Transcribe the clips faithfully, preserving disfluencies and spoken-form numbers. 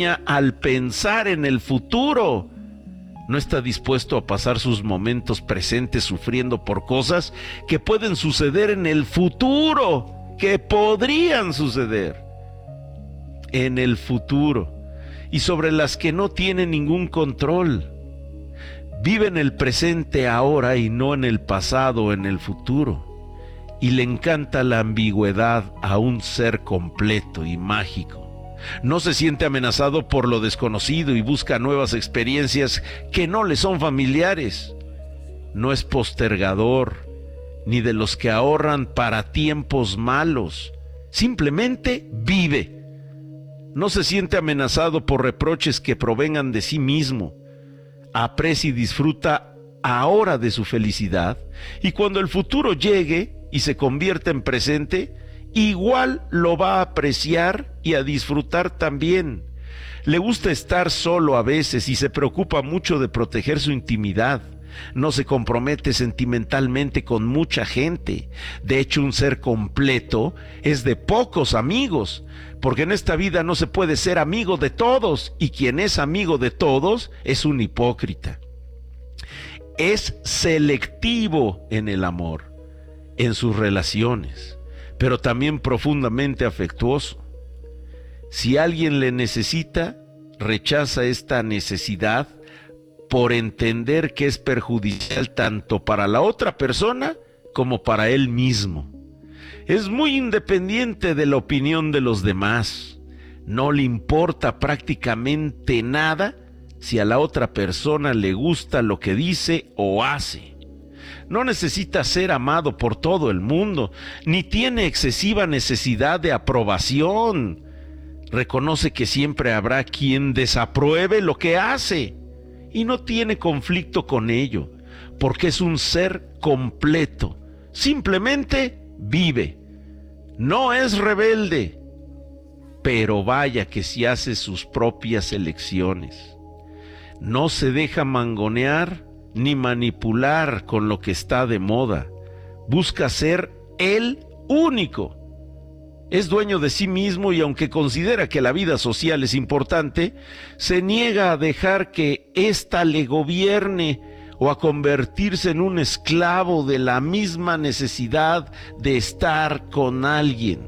al pensar en el futuro. No está dispuesto a pasar sus momentos presentes sufriendo por cosas que pueden suceder en el futuro, que podrían suceder en el futuro y sobre las que no tiene ningún control. Vive en el presente ahora y no en el pasado o en el futuro. Y le encanta la ambigüedad a un ser completo y mágico. No se siente amenazado por lo desconocido y busca nuevas experiencias que no le son familiares. No es postergador, ni de los que ahorran para tiempos malos. Simplemente vive. No se siente amenazado por reproches que provengan de sí mismo. Aprecia y disfruta ahora de su felicidad, y cuando el futuro llegue y se convierta en presente, igual lo va a apreciar y a disfrutar también. Le gusta estar solo a veces y se preocupa mucho de proteger su intimidad. No se compromete sentimentalmente con mucha gente. De hecho, un ser completo es de pocos amigos, porque en esta vida no se puede ser amigo de todos, y quien es amigo de todos es un hipócrita. Es selectivo en el amor, en sus relaciones, pero también profundamente afectuoso. Si alguien le necesita, rechaza esta necesidad por entender que es perjudicial tanto para la otra persona como para él mismo. Es muy independiente de la opinión de los demás. No le importa prácticamente nada si a la otra persona le gusta lo que dice o hace. No necesita ser amado por todo el mundo, ni tiene excesiva necesidad de aprobación. Reconoce que siempre habrá quien desapruebe lo que hace y no tiene conflicto con ello, porque es un ser completo. Simplemente vive. No es rebelde, pero vaya que si hace sus propias elecciones. No se deja mangonear ni manipular con lo que está de moda. Busca ser él único. Es dueño de sí mismo y aunque considera que la vida social es importante, se niega a dejar que ésta le gobierne o a convertirse en un esclavo de la misma necesidad de estar con alguien.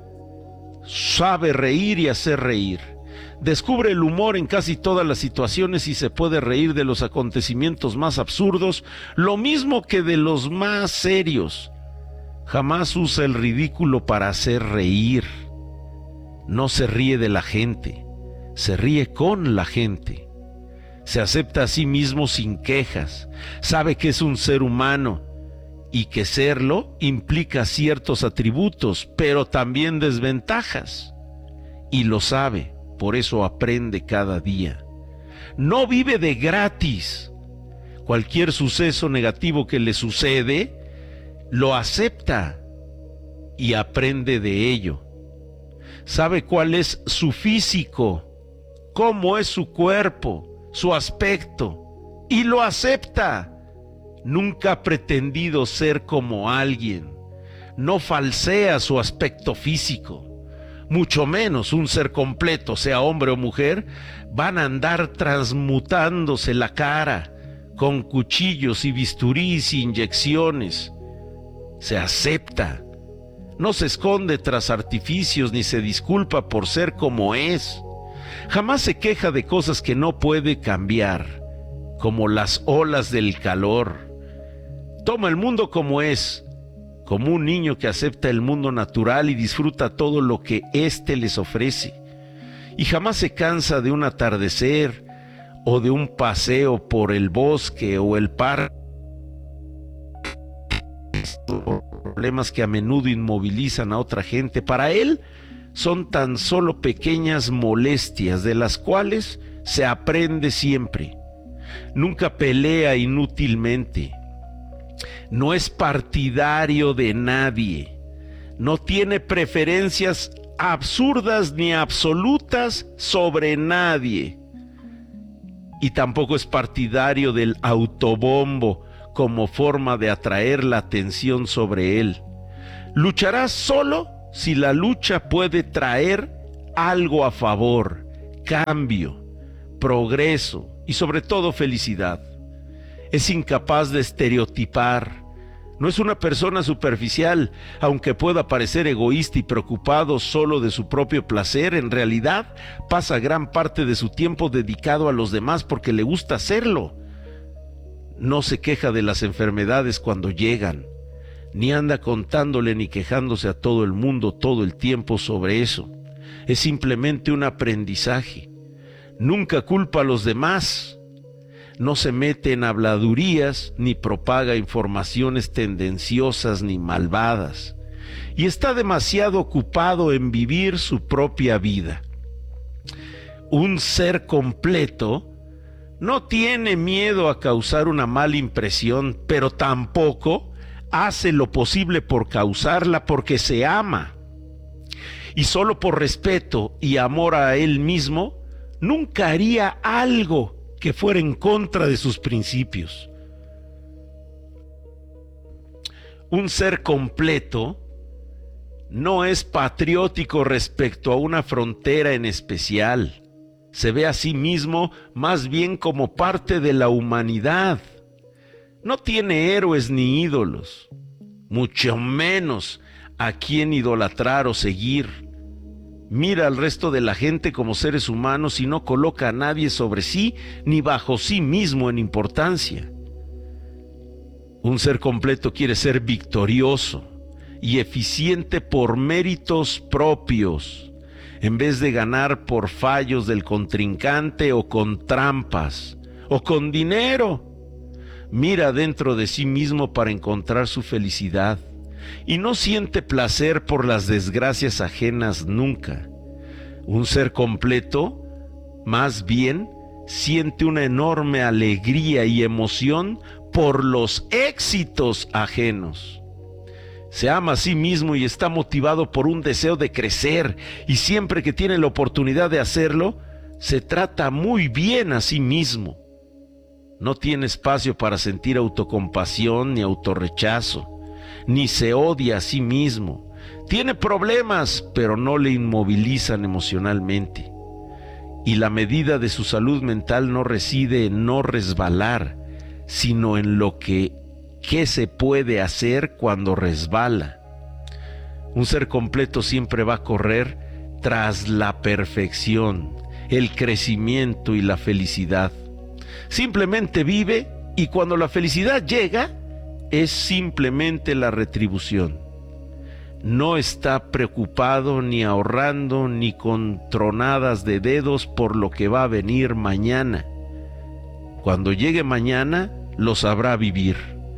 Sabe reír y hacer reír. Descubre el humor en casi todas las situaciones y se puede reír de los acontecimientos más absurdos, lo mismo que de los más serios. Jamás usa el ridículo para hacer reír. No se ríe de la gente, se ríe con la gente. Se acepta a sí mismo sin quejas. Sabe que es un ser humano y que serlo implica ciertos atributos, pero también desventajas. Y lo sabe, por eso aprende cada día. No vive de gratis. Cualquier suceso negativo que le sucede, lo acepta y aprende de ello. Sabe cuál es su físico, cómo es su cuerpo, su aspecto, y lo acepta. Nunca ha pretendido ser como alguien. No falsea su aspecto físico. Mucho menos un ser completo, sea hombre o mujer, van a andar transmutándose la cara con cuchillos y bisturís y inyecciones. Se acepta, no se esconde tras artificios ni se disculpa por ser como es. Jamás se queja de cosas que no puede cambiar, como las olas del calor. Toma el mundo como es, como un niño que acepta el mundo natural y disfruta todo lo que éste les ofrece. Y jamás se cansa de un atardecer o de un paseo por el bosque o el parque. Problemas que a menudo inmovilizan a otra gente, para él son tan solo pequeñas molestias de las cuales se aprende siempre. Nunca pelea inútilmente. No es partidario de nadie. No tiene preferencias absurdas ni absolutas sobre nadie. Y tampoco es partidario del autobombo como forma de atraer la atención sobre él. Luchará solo si la lucha puede traer algo a favor. cambio, progreso y sobre todo felicidad. Es incapaz de estereotipar. No es una persona superficial, aunque pueda parecer egoísta y preocupado solo de su propio placer. En realidad, pasa gran parte de su tiempo dedicado a los demás porque le gusta hacerlo. No se queja de las enfermedades cuando llegan, ni anda contándole ni quejándose a todo el mundo todo el tiempo sobre eso. Es simplemente un aprendizaje. Nunca culpa a los demás. No se mete en habladurías ni propaga informaciones tendenciosas ni malvadas. Y está demasiado ocupado en vivir su propia vida. Un ser completo no tiene miedo a causar una mala impresión, pero tampoco hace lo posible por causarla porque se ama. Y solo por respeto y amor a él mismo, nunca haría algo que fuera en contra de sus principios. Un ser completo no es patriótico respecto a una frontera en especial. Se ve a sí mismo más bien como parte de la humanidad. No tiene héroes ni ídolos, mucho menos a quien idolatrar o seguir. Mira al resto de la gente como seres humanos y no coloca a nadie sobre sí ni bajo sí mismo en importancia. Un ser completo quiere ser victorioso y eficiente por méritos propios, en vez de ganar por fallos del contrincante o con trampas o con dinero. Mira dentro de sí mismo para encontrar su felicidad. Y no siente placer por las desgracias ajenas nunca. Un ser completo, más bien, siente una enorme alegría y emoción por los éxitos ajenos. Se ama a sí mismo y está motivado por un deseo de crecer, y siempre que tiene la oportunidad de hacerlo, se trata muy bien a sí mismo. No tiene espacio para sentir autocompasión ni autorrechazo, ni se odia a sí mismo. Tiene problemas, pero no le inmovilizan emocionalmente. Y la medida de su salud mental no reside en no resbalar, sino en lo que, qué se puede hacer cuando resbala. Un ser completo siempre va a correr tras la perfección, el crecimiento y la felicidad. Simplemente vive, y cuando la felicidad llega, es simplemente la retribución. No está preocupado ni ahorrando ni con tronadas de dedos por lo que va a venir mañana. Cuando llegue mañana, lo sabrá vivir.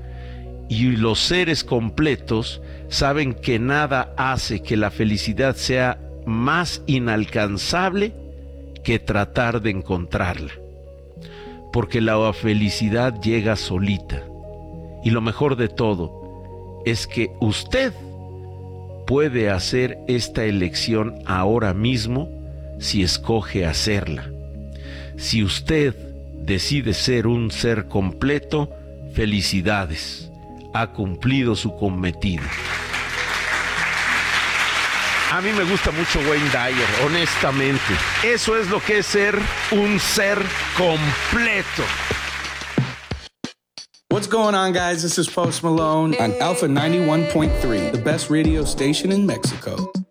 Y los seres completos saben que nada hace que la felicidad sea más inalcanzable que tratar de encontrarla. Porque la felicidad llega solita. Y lo mejor de todo es que usted puede hacer esta elección ahora mismo si escoge hacerla. Si usted decide ser un ser completo, felicidades, ha cumplido su cometido. A mí me gusta mucho Wayne Dyer, honestamente. Eso es lo que es ser un ser completo. What's going on, guys? This is Post Malone on Alpha ninety-one point three, the best radio station in Mexico.